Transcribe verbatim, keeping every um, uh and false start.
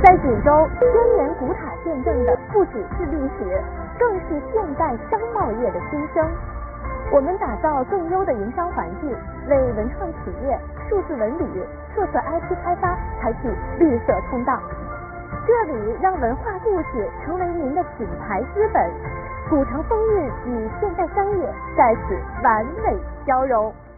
在锦州，千年古塔见证的不只是历史，更是现代商贸业的新生。我们打造更优的营商环境，为文创企业、数字文旅、特色 I P 开发开辟绿色通道。这里让文化故事成为您的品牌资本，古城风韵与现代商业在此完美交融。